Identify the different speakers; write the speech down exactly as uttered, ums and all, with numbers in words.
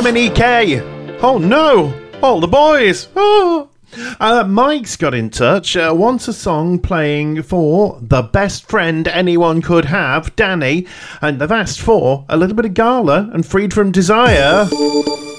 Speaker 1: Jiminy K. Oh no, all the boys. Oh. Uh, Mike's got in touch, uh, wants a song playing for the best friend anyone could have, Danny, and they've asked for a little bit of Gala and Freed from Desire.